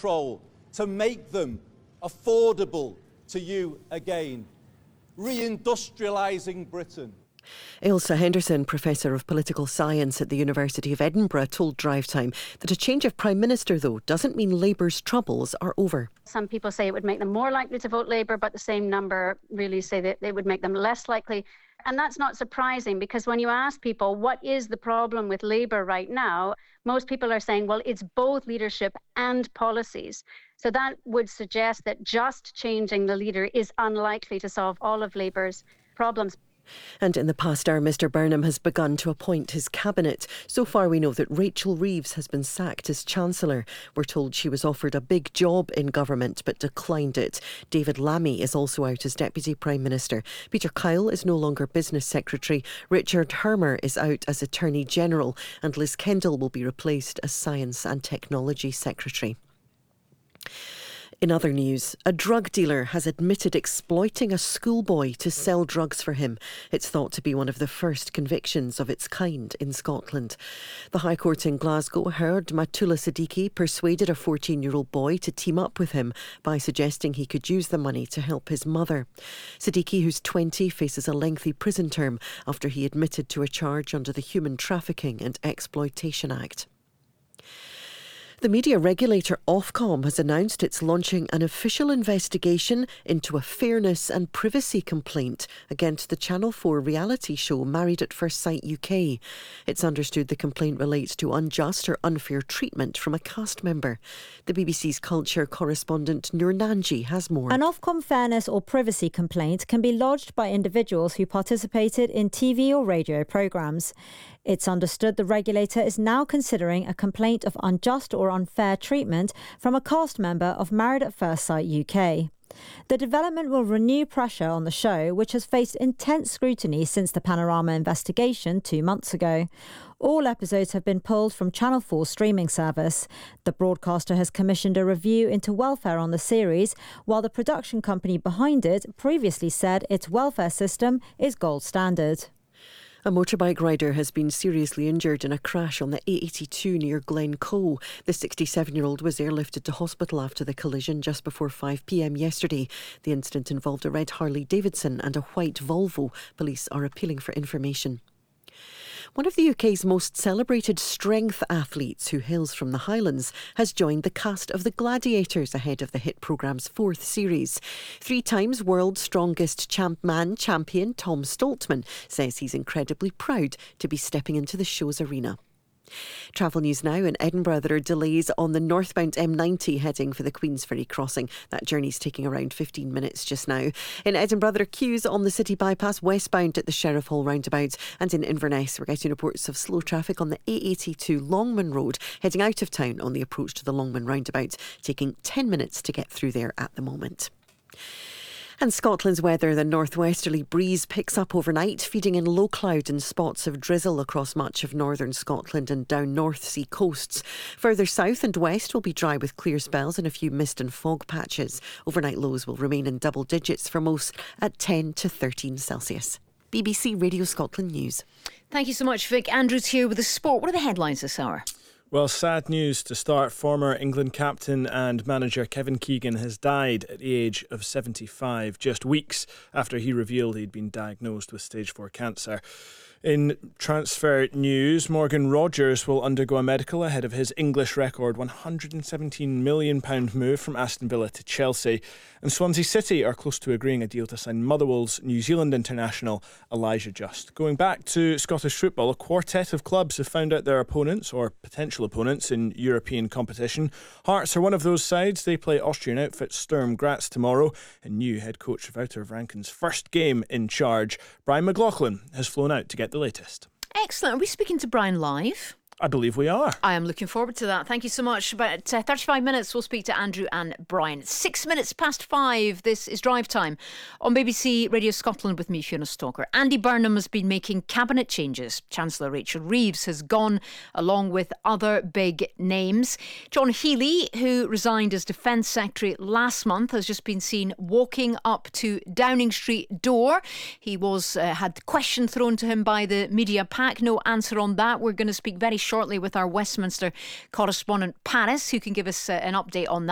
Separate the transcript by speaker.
Speaker 1: control to make them affordable to you again. Reindustrialising Britain.
Speaker 2: Ailsa Henderson, Professor of Political Science at the University of Edinburgh, told Drive Time that a change of Prime Minister, though, doesn't mean Labour's troubles are over.
Speaker 3: Some people say it would make them more likely to vote Labour, but the same number really say that it would make them less likely. And that's not surprising, because when you ask people what is the problem with Labour right now, most people are saying, well, it's both leadership and policies. So that would suggest that just changing the leader is unlikely to solve all of Labour's problems.
Speaker 2: And in the past hour, Mr Burnham has begun to appoint his cabinet. So far we know that Rachel Reeves has been sacked as Chancellor. We're told she was offered a big job in government but declined it. David Lammy is also out as Deputy Prime Minister. Peter Kyle is no longer Business Secretary. Richard Hermer is out as Attorney General. And Liz Kendall will be replaced as Science and Technology Secretary. In other news, a drug dealer has admitted exploiting a schoolboy to sell drugs for him. It's thought to be one of the first convictions of its kind in Scotland. The High Court in Glasgow heard Matula Siddiqui persuaded a 14-year-old boy to team up with him by suggesting he could use the money to help his mother. Siddiqui, who's 20, faces a lengthy prison term after he admitted to a charge under the Human Trafficking and Exploitation Act. The media regulator Ofcom has announced it's launching an official investigation into a fairness and privacy complaint against the Channel 4 reality show Married at First Sight UK. It's understood the complaint relates to unjust or unfair treatment from a cast member. The BBC's culture correspondent Noor Nanji has more.
Speaker 4: An Ofcom fairness or privacy complaint can be lodged by individuals who participated in TV or radio programmes. It's understood the regulator is now considering a complaint of unjust or unfair treatment from a cast member of Married at First Sight UK. The development will renew pressure on the show, which has faced intense scrutiny since the Panorama investigation 2 months ago. All episodes have been pulled from Channel 4's streaming service. The broadcaster has commissioned a review into welfare on the series, while the production company behind it previously said its welfare system is gold standard.
Speaker 2: A motorbike rider has been seriously injured in a crash on the A82 near Glencoe. The 67-year-old was airlifted to hospital after the collision just before 5 p.m. yesterday. The incident involved a red Harley Davidson and a white Volvo. Police are appealing for information. One of the UK's most celebrated strength athletes, who hails from the Highlands, has joined the cast of The Gladiators ahead of the hit programme's 4th series. 3 times World's Strongest champion Tom Stoltman says he's incredibly proud to be stepping into the show's arena. Travel news now. In Edinburgh, there are delays on the northbound M90 heading for the Queensferry crossing. That journey's taking around 15 minutes just now. In Edinburgh, there are queues on the city bypass westbound at the Sheriff Hall roundabout. And in Inverness, we're getting reports of slow traffic on the A82 Longman Road heading out of town on the approach to the Longman roundabout, taking 10 minutes to get through there at the moment. And Scotland's weather, the northwesterly breeze picks up overnight, feeding in low cloud and spots of drizzle across much of northern Scotland and down North Sea coasts. Further south and west will be dry with clear spells and a few mist and fog patches. Overnight lows will remain in double digits for most at 10 to 13 Celsius. BBC Radio Scotland News.
Speaker 5: Thank you so much, Vic. Andrew's here with the sport. What are the headlines this hour?
Speaker 6: Well, sad news to start. Former England captain and manager Kevin Keegan has died at the age of 75, just weeks after he revealed he'd been diagnosed with stage 4 cancer. In transfer news, Morgan Rogers will undergo a medical ahead of his English record £117 million move from Aston Villa to Chelsea. And Swansea City are close to agreeing a deal to sign Motherwell's New Zealand international Elijah Just. Going back to Scottish football, a quartet of clubs have found out their opponents, or potential opponents, in European competition. Hearts are one of those sides. They play Austrian outfit Sturm Graz tomorrow. And new head coach Wouter Vranken's first game in charge, Brian McLaughlin, has flown out to get the latest.
Speaker 5: Excellent. Are we speaking to Brian live?
Speaker 6: I believe we are.
Speaker 5: I am looking forward to that. Thank you so much. About 35 minutes, we'll speak to Andrew and Brian. 6 minutes past 5. This is Drive Time on BBC Radio Scotland with me, Fiona Stalker. Andy Burnham has been making cabinet changes. Chancellor Rachel Reeves has gone, along with other big names. John Healey, who resigned as Defence Secretary last month, has just been seen walking up to Downing Street door. He had question thrown to him by the media pack. No answer on that. We're going to speak very shortly with our Westminster correspondent Paris, who can give us an update on that.